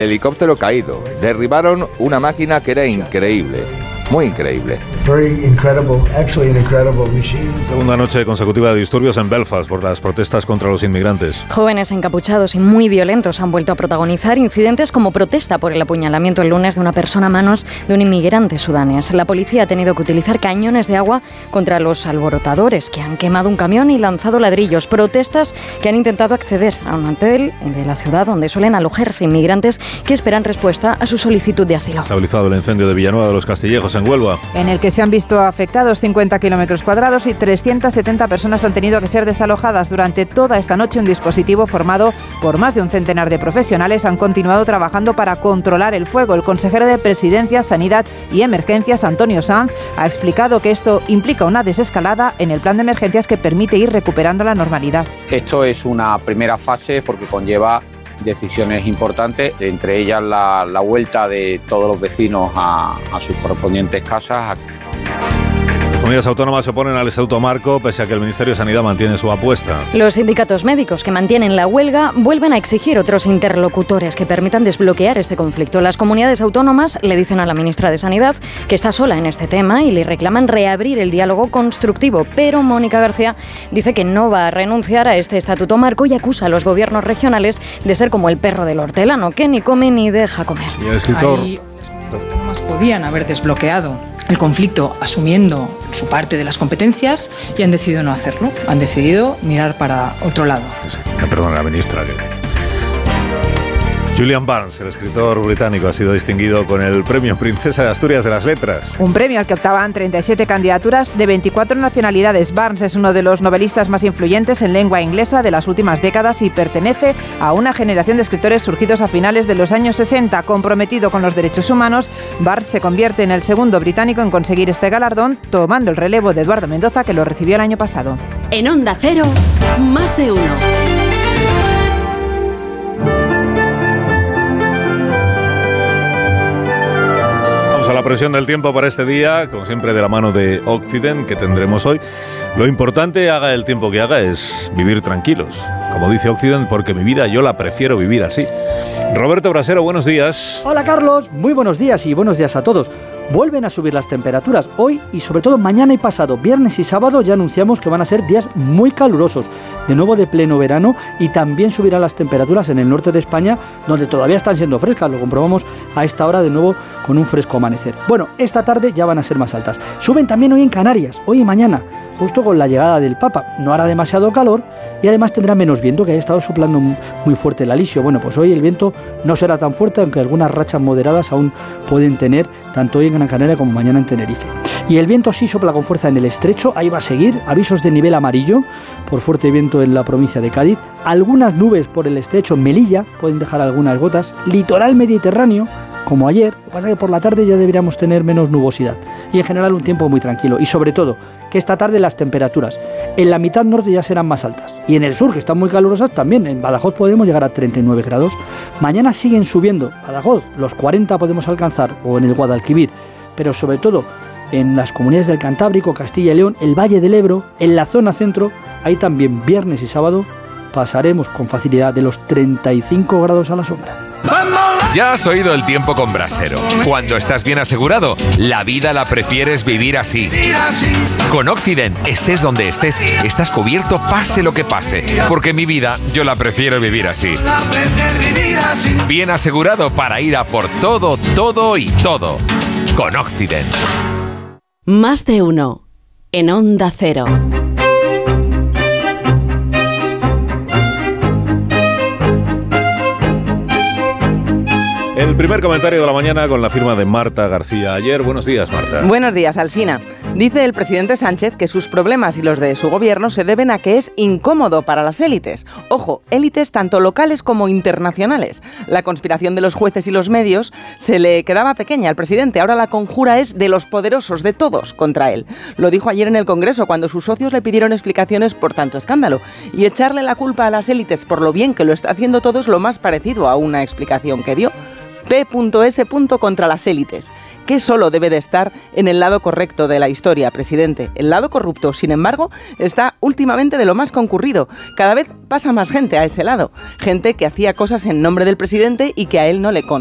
Helicóptero caído. Derribaron una máquina que era increíble. Muy increíble. Segunda noche consecutiva de disturbios en Belfast por las protestas contra los inmigrantes. Jóvenes encapuchados y muy violentos han vuelto a protagonizar incidentes como protesta por el apuñalamiento el lunes de una persona a manos de un inmigrante sudanés. La policía ha tenido que utilizar cañones de agua contra los alborotadores que han quemado un camión y lanzado ladrillos. Protestas que han intentado acceder a un hotel de la ciudad donde suelen alojarse inmigrantes que esperan respuesta a su solicitud de asilo. Estabilizado el incendio de Villanueva de los Castillejos en Huelva, en el que se han visto afectados 50 kilómetros cuadrados y 370 personas han tenido que ser desalojadas. Durante toda esta noche, un dispositivo formado por más de un centenar de profesionales han continuado trabajando para controlar el fuego. El consejero de Presidencia, Sanidad y Emergencias, Antonio Sanz, ha explicado que esto implica una desescalada en el plan de emergencias que permite ir recuperando la normalidad. Esto es una primera fase porque conlleva decisiones importantes, entre ellas la vuelta de todos los vecinos a sus correspondientes casas. Las comunidades autónomas se oponen al Estatuto Marco, pese a que el Ministerio de Sanidad mantiene su apuesta. Los sindicatos médicos que mantienen la huelga vuelven a exigir otros interlocutores que permitan desbloquear este conflicto. Las comunidades autónomas le dicen a la ministra de Sanidad que está sola en este tema y le reclaman reabrir el diálogo constructivo. Pero Mónica García dice que no va a renunciar a este Estatuto Marco y acusa a los gobiernos regionales de ser como el perro del hortelano, que ni come ni deja comer. Y el escritor... Ahí las comunidades autónomas podían haber desbloqueado el conflicto asumiendo su parte de las competencias y han decidido no hacerlo, han decidido mirar para otro lado. Sí, perdón, la ministra. Julian Barnes, el escritor británico, ha sido distinguido con el Premio Princesa de Asturias de las Letras. Un premio al que optaban 37 candidaturas de 24 nacionalidades. Barnes es uno de los novelistas más influyentes en lengua inglesa de las últimas décadas y pertenece a una generación de escritores surgidos a finales de los años 60. Comprometido con los derechos humanos, Barnes se convierte en el segundo británico en conseguir este galardón, tomando el relevo de Eduardo Mendoza, que lo recibió el año pasado. En Onda Cero, Más de Uno. A la presión del tiempo para este día, como siempre de la mano de Occident, que tendremos hoy. Lo importante, haga el tiempo que haga, es vivir tranquilos. Como dice Occident, porque mi vida yo la prefiero vivir así. Roberto Brasero, buenos días. Hola Carlos, muy buenos días y buenos días a todos. Vuelven a subir las temperaturas hoy y sobre todo mañana y pasado, viernes y sábado ya anunciamos que van a ser días muy calurosos, de nuevo de pleno verano, y también subirán las temperaturas en el norte de España, donde todavía están siendo frescas, lo comprobamos a esta hora de nuevo con un fresco amanecer. Bueno, esta tarde ya van a ser más altas. Suben también hoy en Canarias, hoy y mañana, justo con la llegada del Papa. No hará demasiado calor y además tendrá menos viento, que haya estado soplando muy fuerte el alisio. Bueno, pues hoy el viento no será tan fuerte, aunque algunas rachas moderadas aún pueden tener, tanto hoy en Gran Canaria como mañana en Tenerife. Y el viento sí sopla con fuerza en el estrecho, ahí va a seguir, avisos de nivel amarillo por fuerte viento en la provincia de Cádiz, algunas nubes por el estrecho, Melilla, pueden dejar algunas gotas, litoral mediterráneo, como ayer, lo que pasa es que por la tarde ya deberíamos tener menos nubosidad y en general un tiempo muy tranquilo y sobre todo que esta tarde las temperaturas en la mitad norte ya serán más altas y en el sur, que están muy calurosas también, en Badajoz podemos llegar a 39 grados, mañana siguen subiendo, Badajoz los 40 podemos alcanzar o en el Guadalquivir, pero sobre todo en las comunidades del Cantábrico, Castilla y León, el Valle del Ebro, en la zona centro, ahí también viernes y sábado pasaremos con facilidad de los 35 grados a la sombra. Ya has oído el tiempo con Brasero. Cuando estás bien asegurado, la vida la prefieres vivir así. Con Occident, estés donde estés, estás cubierto pase lo que pase. Porque mi vida, yo la prefiero vivir así. Bien asegurado para ir a por todo, todo y todo. Con Occident. Más de Uno. En Onda Cero. El primer comentario de la mañana con la firma de Marta García Ayer. Buenos días, Marta. Buenos días, Alsina. Dice el presidente Sánchez que sus problemas y los de su gobierno se deben a que es incómodo para las élites. Ojo, élites tanto locales como internacionales. La conspiración de los jueces y los medios se le quedaba pequeña al presidente. Ahora la conjura es de los poderosos, de todos, contra él. Lo dijo ayer en el Congreso cuando sus socios le pidieron explicaciones por tanto escándalo. Y echarle la culpa a las élites por lo bien que lo está haciendo todo es lo más parecido a una explicación que dio. P.S. contra las élites. que solo debe de estar en el lado correcto de la historia, presidente. El lado corrupto, sin embargo, está últimamente de lo más concurrido. Cada vez pasa más gente a ese lado. Gente que hacía cosas en nombre del presidente y que a él no le